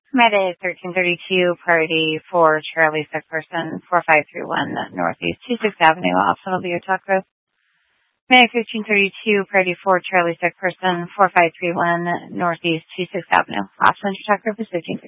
Meta 1332, priority for Charlie Sick Person, 4531 Northeast 26th Avenue, Austin will be your talk group. Meta 1332, priority for Charlie Sick Person, 4531 Northeast 26th Avenue, Austin, your talk group is 1532.